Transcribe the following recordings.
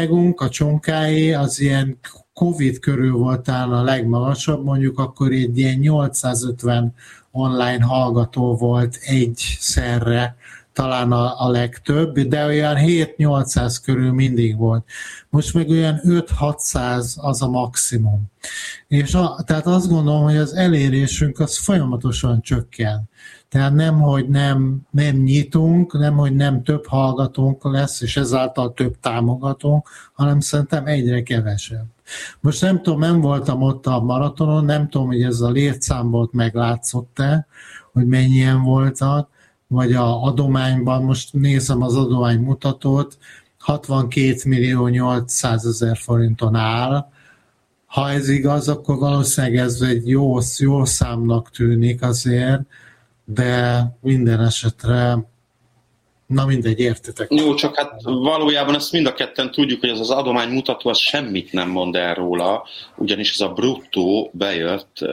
a Csonkáé az ilyen Covid körül volt talán a legmagasabb, mondjuk akkor egy ilyen 850 online hallgató volt egyszerre, talán a legtöbb, de olyan 7-800 körül mindig volt. Most meg olyan 5-600 az a maximum. És tehát azt gondolom, hogy az elérésünk az folyamatosan csökken. Tehát nem, hogy nem nyitunk, nem, hogy nem több hallgatónk lesz, és ezáltal több támogatónk, hanem szerintem egyre kevesebb. Most nem tudom, nem voltam ott a maratonon, nem tudom, hogy ez a létszámból meglátszott-e, hogy mennyien voltak, vagy a adományban, most nézem az adománymutatót, 62.800.000 forinton áll. Ha ez igaz, akkor valószínűleg ez egy jó számnak tűnik azért, de minden esetre, na mindegy, értitek. Jó, csak hát valójában ezt mind a ketten tudjuk, hogy ez az adománymutató az semmit nem mond el róla, ugyanis ez a bruttó bejött.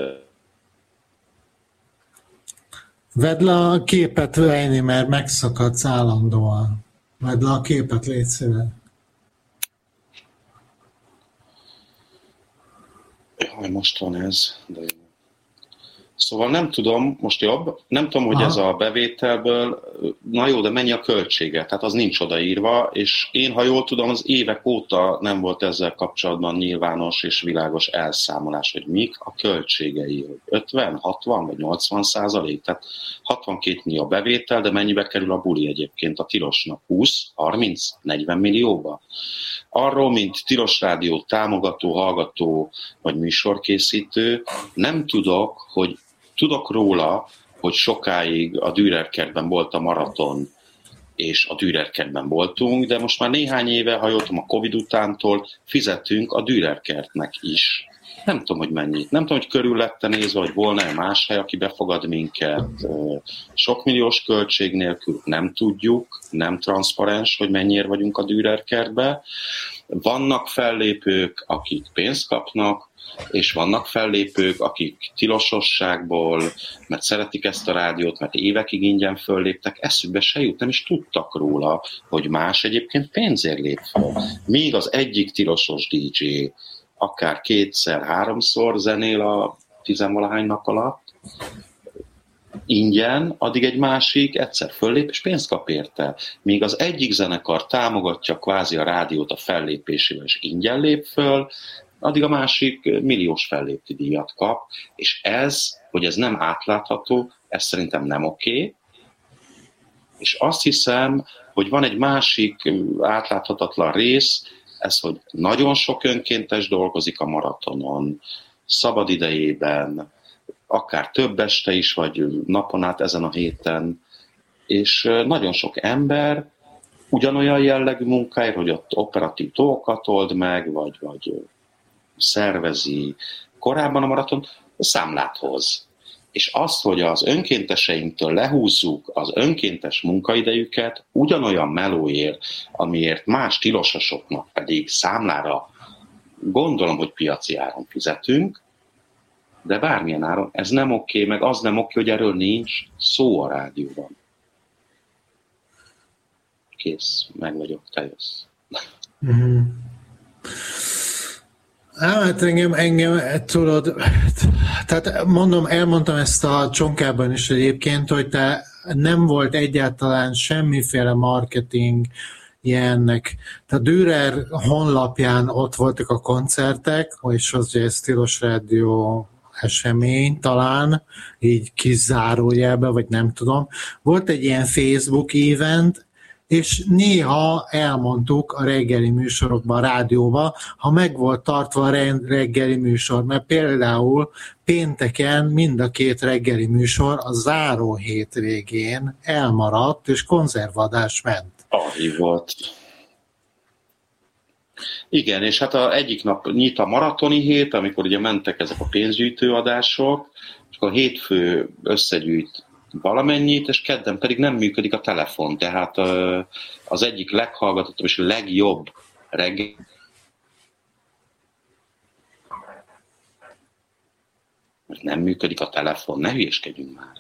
Vedd le a képet, Reini, mert megszakadsz állandóan. Vedd le a képet, légy szíves. Jaj, most van ez, de jó. Szóval nem tudom, most jobb, nem tudom, hogy ez a bevételből, na jó, de mennyi a költsége, tehát az nincs odaírva, és én, ha jól tudom, az évek óta nem volt ezzel kapcsolatban nyilvános és világos elszámolás, hogy mik a költségei, 50, 60 vagy 80%, tehát 62 millió a bevétel, de mennyibe kerül a buli egyébként a tilosnak? 20, 30, 40 millióba? Arról, mint Tilos Rádió támogató, hallgató vagy műsorkészítő, nem tudok, hogy tudok róla, hogy sokáig a Dürer-kertben volt a maraton, és a Dürer-kertben voltunk, de most már néhány éve, ha jól tudom, a Covid utántól fizetünk a Dürer-kertnek is. Nem tudom, hogy mennyit. Nem tudom, hogy körül lett nézve, hogy volna-e más hely, aki befogad minket. Sok milliós költség nélkül nem tudjuk, nem transzparens, hogy mennyire vagyunk a Dürer-kertbe. Vannak fellépők, akik pénzt kapnak, és vannak fellépők, akik tilososságból, mert szeretik ezt a rádiót, mert évekig ingyen fölléptek, eszükbe se jut, nem is tudtak róla, hogy más egyébként pénzért lép fel. Míg az egyik tilosos DJ akár 2-3-szor zenél a 10-valahány nap alatt, ingyen, addig egy másik egyszer föllép, és pénzt kap érte. Míg az egyik zenekar támogatja kvázi a rádiót a fellépésével, és ingyen lép föl, addig a másik milliós fellépti díjat kap, és ez, hogy ez nem átlátható, ez szerintem nem oké. És azt hiszem, hogy van egy másik átláthatatlan rész, ez, hogy nagyon sok önkéntes dolgozik a maratonon, szabad idejében, akár több este is, vagy napon át ezen a héten, és nagyon sok ember ugyanolyan jellegű munkáért, hogy ott operatív dolgokat old meg, vagy szervezi korábban a maraton, számlát hoz. És azt, hogy az önkénteseinktől lehúzzuk az önkéntes munkaidejüket ugyanolyan melóért, amiért más tilososoknak pedig számlára gondolom, hogy piaci áron fizetünk, de bármilyen áron, ez nem oké, meg az nem oké, hogy erről nincs szó a rádióban. Kész, meg vagyok, te jössz. Mm-hmm. Hát engem tudod, tehát elmondtam ezt a Csonkában is egyébként, hogy te nem volt egyáltalán semmiféle marketing ilyennek. Tehát Dürer honlapján ott voltak a koncertek, és az egy Tilos Rádió esemény talán, így kizárójelben, vagy nem tudom. Volt egy ilyen Facebook event, és néha elmondtuk a reggeli műsorokban, a rádióban, ha meg volt tartva a reggeli műsor, mert például pénteken mind a két reggeli műsor a záró hétvégén elmaradt, és konzervadás ment. Arra volt. Igen, és hát egyik nap nyit a maratoni hét, amikor ugye mentek ezek a pénzgyűjtőadások, és akkor a hétfő összegyűjt valamennyit, és kedden pedig nem működik a telefon, tehát az egyik leghallgatottabb és legjobb reggel. Nem működik a telefon, ne hülyeskedjünk már.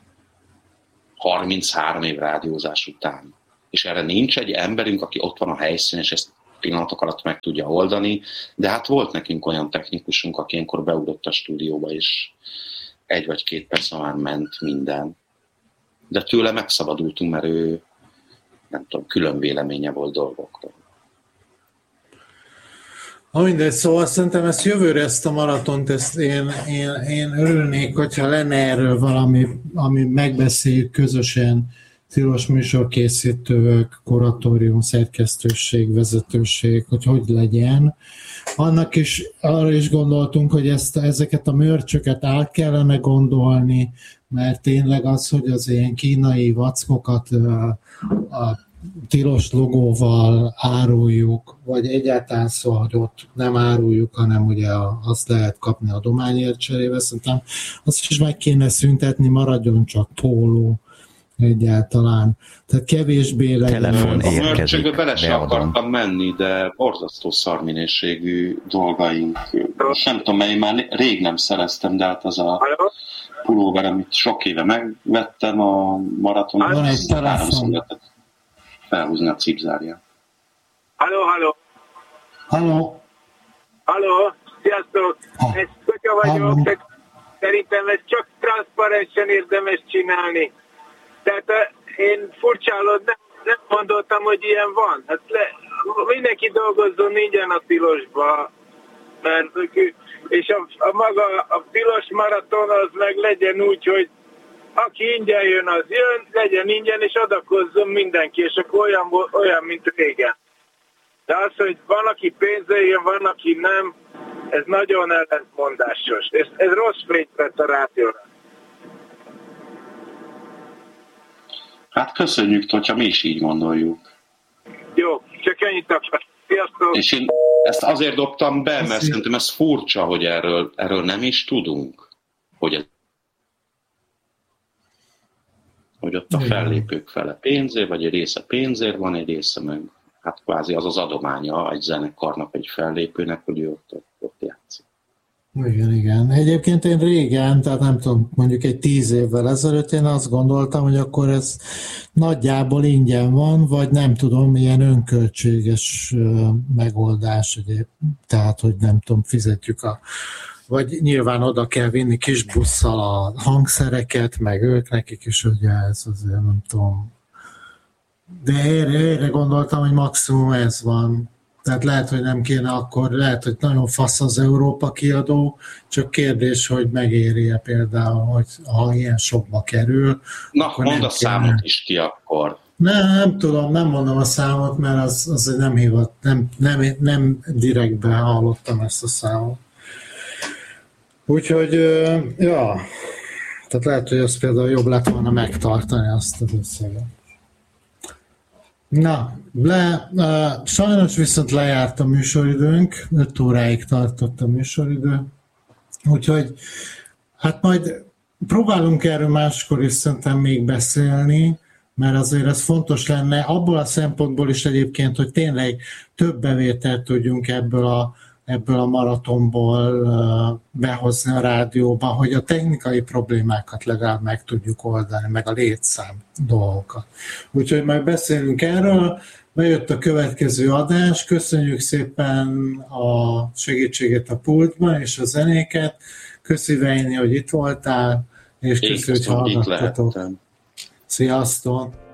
33 év rádiózás után. És erre nincs egy emberünk, aki ott van a helyszínen, és ezt pillanatok alatt meg tudja oldani, de hát volt nekünk olyan technikusunk, aki ilyenkor beugrott a stúdióba, és 1 vagy 2 perc már ment minden. De tőle megszabadultunk, mert ő, nem tudom, külön véleménye volt dolgokról. Mindegy, szóval szerintem ezt jövőre, ezt a maratont, én örülnék, hogyha lenne erről valami, ami megbeszéljük közösen, tilos műsorkészítők, kuratórium, szerkesztőség, vezetőség, hogy legyen. Arra is gondoltunk, hogy ezeket a mörcsöket át kellene gondolni, mert tényleg az, hogy az ilyen kínai vackokat a tilos logóval áruljuk, vagy egyáltalán szóval, hogy ott nem áruljuk, hanem ugye azt lehet kapni a dományért cserébe, szerintem azt is meg kéne szüntetni, maradjon csak póló egyáltalán. Tehát kevésbé legyen. Telefon érkezik. A mörcsökbe bele sem akartam menni, de borzasztó szarminőségű dolgaink. Nem tudom, mert én már rég nem szereztem, de hát az a pulóver, amit sok éve megvettem a maratonon, Van egy telefon. lehetett felhúzni a cipzárját. Halló, sziasztok! Ez Kutya vagyok, de szerintem ezt csak transzparensen érdemes csinálni. Tehát én furcsálod, nem gondoltam, hogy ilyen van. Hát mindenki dolgozzon ingyen a tilosba, mert, és a maga a tilos maraton az meg legyen úgy, hogy aki ingyen jön, az jön, legyen ingyen, és adakozzon mindenki, és akkor olyan mint régen. De az, hogy van, aki pénzzel jön, van, aki nem, ez nagyon ellentmondásos. Ez rossz fényt vett a rádióra. Hát köszönjük, hogyha mi is így gondoljuk. Jó, csak ennyit akarok. Sziasztok! És én ezt azért dobtam be, mert szerintem ez furcsa, hogy erről nem is tudunk. Hogy ott a fellépők fele pénzért, vagy egy része pénzért van, egy része meg, hát kvázi az adománya egy zenekarnak, egy fellépőnek, hogy ő ott játszik. Igen. Egyébként én régen, tehát nem tudom, mondjuk egy 10 évvel ezelőtt én azt gondoltam, hogy akkor ez nagyjából ingyen van, vagy nem tudom, ilyen önköltséges megoldás egyéb. Tehát, hogy nem tudom, fizetjük vagy nyilván oda kell vinni kis busszal a hangszereket, meg ők nekik is, ugye ez azért nem tudom. De erre gondoltam, hogy maximum ez van. Tehát lehet, hogy nem kéne akkor, lehet, hogy nagyon fasz az Európa kiadó, csak kérdés, hogy megéri-e például, hogy ha ilyen sokba kerül. Na, mondd a számot is ki akkor. Nem tudom, nem mondom a számot, mert az nem direktben hallottam ezt a számot. Úgyhogy, ja, tehát lehet, hogy az például jobb lett volna megtartani azt az összeget. Na, sajnos viszont lejárt a műsoridőnk, 5 óráig tartott a műsoridő, úgyhogy hát majd próbálunk erről máskor is szerintem még beszélni, mert azért ez fontos lenne, abból a szempontból is egyébként, hogy tényleg több bevételt tudjunk ebből a maratonból behozni a rádióba, hogy a technikai problémákat legalább meg tudjuk oldani, meg a létszám dolgokat. Úgyhogy majd beszélünk erről, bejött a következő adás, köszönjük szépen a segítséget a pultban és a zenéket, köszi Veini, hogy itt voltál, és köszi, hogy hallgattatok. Sziasztok!